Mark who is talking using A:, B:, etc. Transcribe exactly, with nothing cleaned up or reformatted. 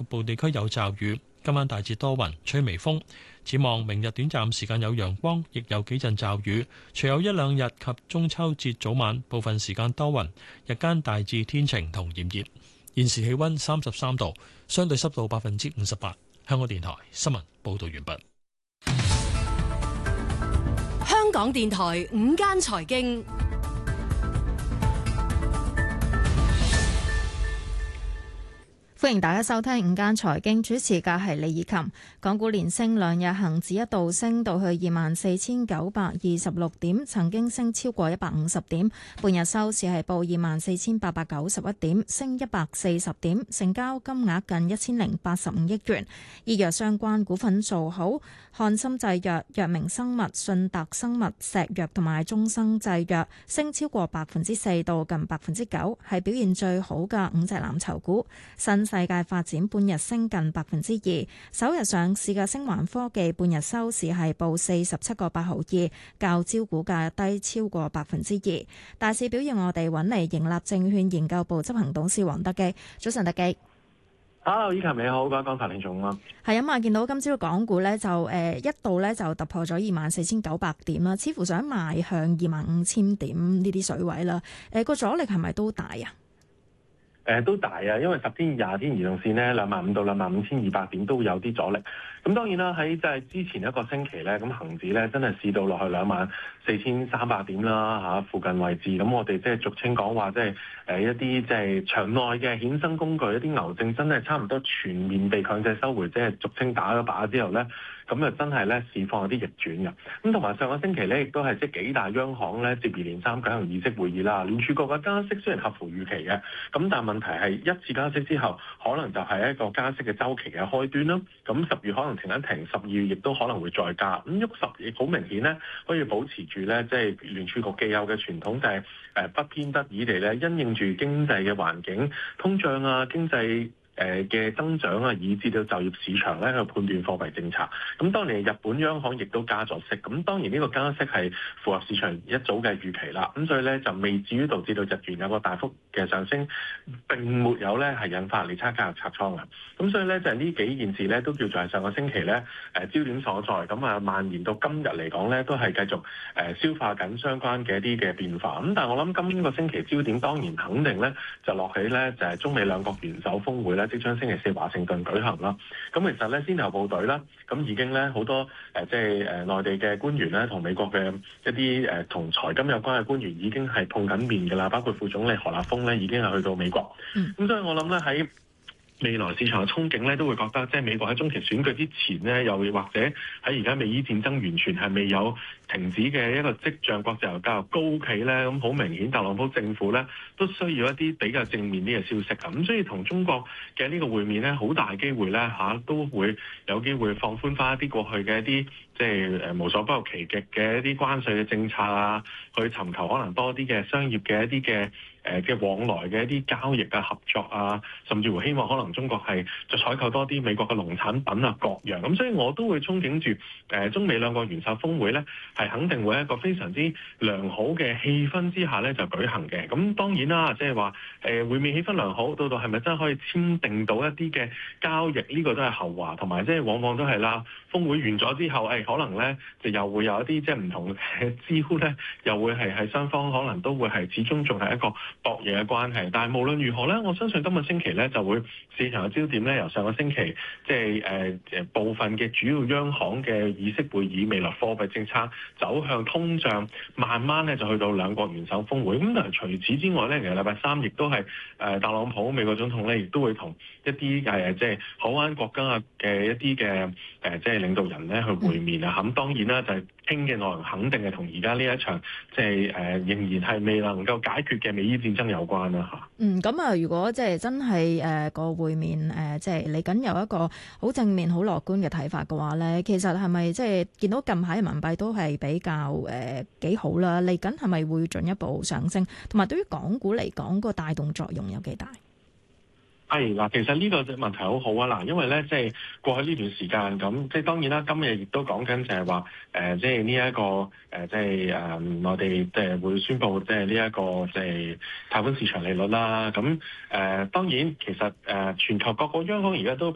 A: 部地區有驟雨。今晚大致多雲，吹微風。展望明日短暫時間有陽光，亦有幾陣驟雨。隨後一兩日及中秋節早晚部分時間多雲，日間大致天晴同炎熱。現時氣溫三十三度，相對濕度百分之五十八。香港電台新聞報道完畢。
B: 香港電台午間財經。
C: 歡迎大家收聽午間財經，主持嘅係李以琴。港股連升兩日，恒指一度升到去二萬四千九百二十六點，曾經升超過一百五十點。半日收市係報二萬四千八百九十一點，升一百四十點，成交金額近一千零八十五億元。醫藥相關股份做好，漢森製藥、藥明生物、信達生物、石藥同埋中生製藥升超過百分之四到近百分之九，係表現最好嘅五隻藍籌股。新世界發展半日升近百分之二，首日上市嘅星環科技半日收市係報四十七個八毫二，較招股價低超過百分之二。大市表現，我哋揾嚟盈立證券研究部執行董事黃德基。早晨，德基。
D: Hello， 依琴你好，各位港台聽眾啊。
C: 係啊嘛，見到今朝港股咧就誒、呃、一度咧就突破咗二萬四千九百點啦，似乎想邁向二萬五千點呢啲水位啦。誒、呃、個阻力係咪都大啊？
D: 誒、呃、都大啊，因為十天、廿天移動線咧，兩萬五到兩萬五千二百點都有啲阻力。咁當然啦，喺就係之前一個星期咧，咁恆指咧真係試到落去兩萬四千三百點啦嚇附近位置。咁我哋即係俗稱講話，即係誒一啲即係場內嘅衍生工具，一啲牛證真係差唔多全面被強制收回，即係俗稱打咗靶之後咧。咁就真係咧市況有啲逆轉嘅，咁同埋上個星期咧，亦都係即係幾大央行咧接二連三舉行議息會議啦。聯儲局嘅加息雖然合乎預期嘅，咁但係問題係一次加息之後，可能就係一個加息嘅週期嘅開端啦。咁十月可能停一停，十二月亦都可能會再加。咁喐十亦好明顯咧，可以保持住咧，即係聯儲局既有嘅傳統，就係誒不偏不倚地咧，因應住經濟嘅環境、通脹啊、經濟誒嘅增長啊，以至到就業市場咧去判斷貨幣政策。咁當年日本央行亦都加咗息，咁當然呢個加息係符合市場一早嘅預期啦。咁所以咧就未至於導致到日元有個大幅嘅上升，並沒有咧係引發利差交易拆倉嘅。咁所以咧就係呢幾件事咧都叫做係上個星期咧誒焦點所在。咁啊蔓延到今日嚟講咧，都係繼續誒消化緊相關嘅一啲嘅變化。咁但係我諗今個星期焦點當然肯定咧就落起咧就係中美兩國元首峰會咧。即將星期四華盛頓舉行啦，咁其實咧先頭部隊啦，咁已經咧好多誒即係誒內地嘅官員咧，同美國嘅一啲誒同財金有關嘅官員已經係碰緊面㗎啦，包括副總理何立峰咧已經係去到美國，咁、嗯、所以我諗咧喺未來市場嘅憧憬咧，都會覺得即係美國喺中期選舉之前咧，又或者喺而家美伊戰爭完全係未有停止嘅一個跡象，國際油價又高企咧，咁好明顯特朗普政府咧都需要一啲比較正面啲嘅消息咁，咁所以同中國嘅呢個會面咧，好大機會咧嚇都會有機會放寬翻一啲過去嘅一啲即係誒無所不用其極嘅一啲關稅嘅政策啊，去尋求可能多啲嘅商業嘅一啲嘅誒嘅往來嘅一啲交易啊、合作啊，甚至乎希望可能中國係就採購多啲美國嘅農產品啊各樣，咁所以我都會憧憬住誒中美兩個元首峰會咧，係肯定會喺一個非常之良好嘅氣氛之下咧就舉行嘅。咁當然啦，即係話誒會面氣氛良好，到到係咪真係可以簽訂到一啲嘅交易？呢、這個都係後話，同埋即係往往都係啦。峰會完咗之後，誒、哎、可能咧就又會有一啲即係唔同嘅招咧，又會係係雙方可能都會係始終仲係一個博弈嘅關係。但係無論如何咧，我相信今個星期咧就會市場嘅焦點咧由上個星期即係誒誒部分嘅主要央行嘅議息會議，未來貨幣政策走向通脹，慢慢咧就去到兩國元首峰會。咁但係除此之外咧，其實禮拜三亦都係誒特朗普美國總統咧，亦都會同一啲誒即係海灣國家嘅一啲嘅誒即係領導人咧去會面啊。咁當然啦，就係傾嘅內容肯定係同而家呢一場即係誒仍然係未能夠解決嘅美伊戰爭有關啦嚇。
C: 嗯，咁啊，如果即係真係誒個會面誒，即係嚟緊有一個好正面、好樂觀嘅睇法嘅話咧，其實係咪即係見到近排人民幣都係比較誒幾好啦？嚟緊係咪會進一步上升？同埋對於港股嚟講，個帶動作用有幾大？
D: 係嗱，其實呢個問題好好啊嗱，因為咧即係過去呢段時間咁，即係當然啦，今日亦都講緊就係話誒，即係呢一個誒，即係誒內地即係會宣布即係呢一個即係貸款市場利率啦。咁誒、呃、當然其實誒、呃、全球各個央行而家都